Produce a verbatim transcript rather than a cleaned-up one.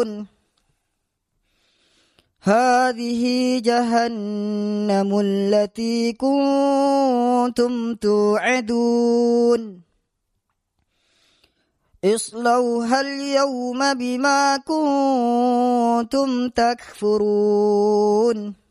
تكفرون هذه جهنم التي كنتم توعدون اصلوها اليوم بما كنتم تكفرون